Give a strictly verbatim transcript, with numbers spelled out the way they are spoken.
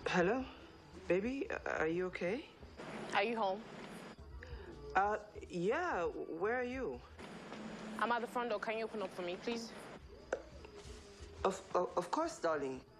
Hello? Baby, are you okay? Are you home? Uh, yeah. Where are you? I'm at the front door. Can you open up for me, please? Of, of, of course, darling.